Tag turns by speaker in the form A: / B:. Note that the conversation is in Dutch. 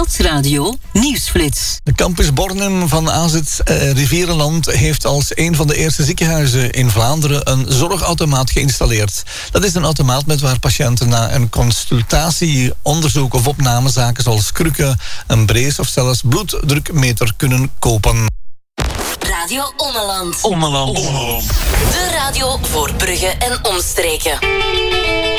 A: Stadsradio Nieuwsflits.
B: De campus Bornem van AZ Rivierenland heeft als een van de eerste ziekenhuizen in Vlaanderen een zorgautomaat geïnstalleerd. Dat is een automaat met waar patiënten na een consultatie, onderzoek of opname zaken zoals krukken, een brace of zelfs bloeddrukmeter kunnen kopen.
A: Radio Ommeland.
B: Ommeland.
A: De radio voor Brugge en omstreken.